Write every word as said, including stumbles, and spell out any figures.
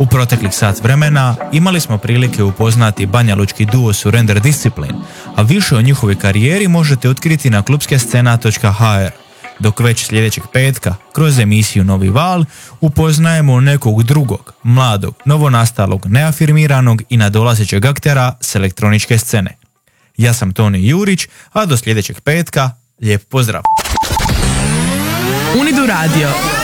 U proteklih sat vremena imali smo prilike upoznati banjalučki duo Surrender Discipline, a više o njihovoj karijeri možete otkriti na klubskescena točka ha er. Dok već sljedećeg petka, kroz emisiju Novi val, upoznajemo nekog drugog, mladog, novonastalog, neafirmiranog i nadolazećeg aktera s elektroničke scene. Ja sam Toni Jurić, a do sljedećeg petka, lijep pozdrav! Unidu radio.